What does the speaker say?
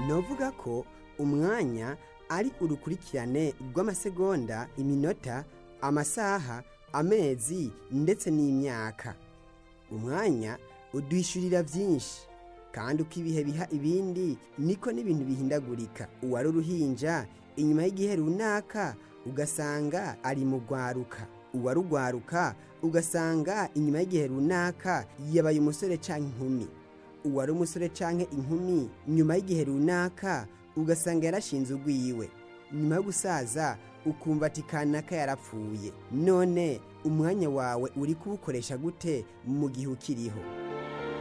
novuga ko umwanya ari urukurikirane rw'amasegonda, iminota, amasaha, amezi ndetse n'imyaka. Umwanya uduhishurira byinshi, kandi uko ibihe biha ibindi niko n'ibintu bihindagurika. Uwari uruhinja inyuma y'igihe runaka ugasanga ari mu rwaruka, uwari urwaruka ugasanga inyuma y'igihe runaka yabaye umusore canke inkumi, uwari umusore canke inkumi nyuma y'igihe runaka ugasanga yarashinze urwiwe, nyuma yo gusaza ukumva ati kanaka yarapfuye. None umwanya wawe uri kuwukoresha gute mu gihe ukiriho?